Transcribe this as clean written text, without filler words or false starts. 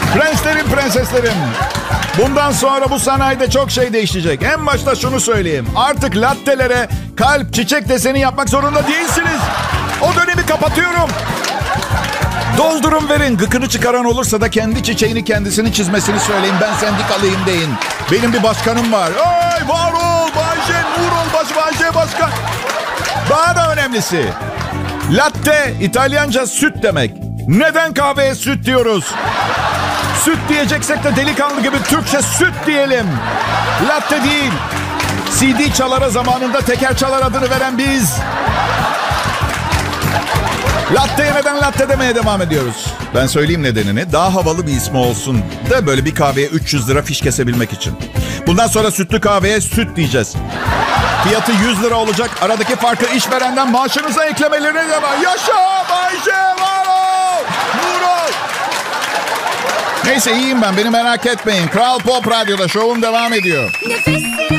Prenslerim, prenseslerim. Bundan sonra bu sanayide çok şey değişecek. En başta şunu söyleyeyim. Artık lattelere kalp, çiçek deseni yapmak zorunda değilsiniz. O dönemi kapatıyorum. Doldurun verin. Gıkını çıkaran olursa da kendi çiçeğini kendisini çizmesini söyleyin. Ben sendikalıyım deyin. Benim bir başkanım var. Ay var ol Bayce, nur ol Bayce başkan. Daha da önemlisi. Latte İtalyanca süt demek. Neden kahveye süt diyoruz? Süt diyeceksek de delikanlı gibi Türkçe süt diyelim. Latte değil. CD çalara zamanında teker çalar adını veren biz. Latte'ye neden latte demeye devam ediyoruz? Ben söyleyeyim nedenini. Daha havalı bir ismi olsun da böyle bir kahveye 300 lira fiş kesebilmek için. Bundan sonra sütlü kahveye süt diyeceğiz. Fiyatı 100 lira olacak. Aradaki farkı işverenden maaşınıza eklemelerine de var. Yaşa Bayşe var ol. Nur ol. Neyse iyiyim ben. Beni merak etmeyin. Kral Pop Radyo'da şovum devam ediyor. Nefes